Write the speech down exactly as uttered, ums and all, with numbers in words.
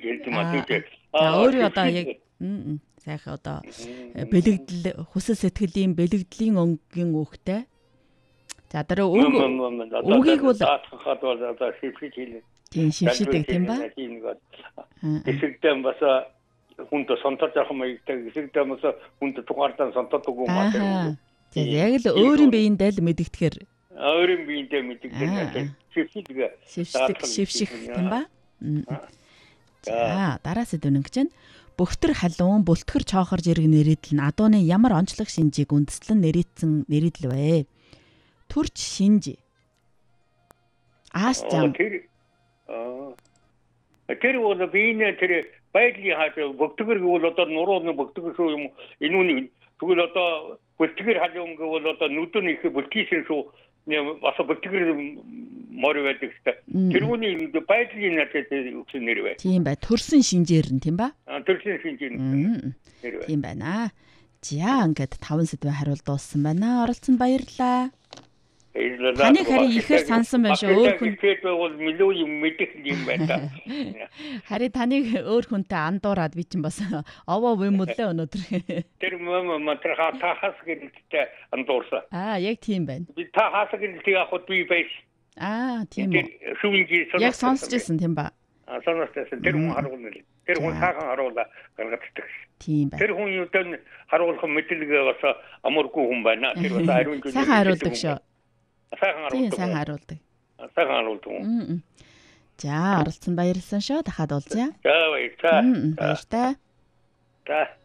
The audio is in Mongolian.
гэж хэлж байна. За өөрөө одоо яг сайхан одоо бэлэгдэл хүсэл сэтгэлийн бэлэгдлийн өнгийн үгтэй. За дараа үг үгийг бол таатахад бол одоо шившиж хэлээ. Тийм шившидэг тийм ба. Эсэгдэн бас хүнд сонторж авах маягтай эсэгдэн бас хүнд тухаардан сонтордог юм байна. За яг л өөрийн биеиндээ л мэдгэтгэхэр өөрийн биеиндээ мэдгэдэг шившидэг. Шившдэг шивших тийм ба. За дараа сэдвэн гэж байна. Бөхтөр халуун бүлтгэр чоохор зэрэг нэрийдэл нь адууны ямар онцлог шинжийг үндэслэн нэрийдсэн нэрийдэл вэ? Төрч шинж. Ааш зам. Тэр аа тэр бол биений тэр байдлын хаа бөхтгөр гэвэл одоо нурууны бөхтгөр шүү юм. Энүүний тэгвэл одоо бүлтгэр халуун гэвэл одоо нүдэн их бүлтгийсэн шүү. Бас бүлтгэр мор байдаг гэдэг. Тэрүүний байдлын өгсөн нэр бай. Тийм бай. Төрсөн шинжээр нь тийм ба? Аа төрсөн шинжээр нь нэр бай. Тийм байна. За ингээд таван сэдвээ хариулт дууссан байна. Оролцсонд баярлалаа. Таны харин ихээр сансан байна шүү. Өөр хүн бол мэлүү юм мэдэх юм байна. Харин таныг өөр хүнтэй андуураад би чинь бас овоо вэмүүлээ өнөөдөр. Тэр мама матраха тахас гэрэлтээ андуурсан. Аа яг тийм байна. Би тахас гэрэлтээ авах би байж. Аа тийм үү. Шүүнгийн яг сонсч ирсэн тийм ба. Аа сонсчихсан. Тэр хүн харуулна. Тэр хүн таахан харуулаа гаргацдаг. Тийм байна. Тэр хүн юу тань харуулах мэдлэгээ бас амаргүй хүн байна. Тэр бас ариун зүйл. Сайхан харуулдаг шүү. Сайхан харуулдаг. Сайхан харуулдаг. Сайхан харуулдаг. За оролцсон баярлсан шүү. Дахиад уулзъя. За баярлалаа. Баяртай. За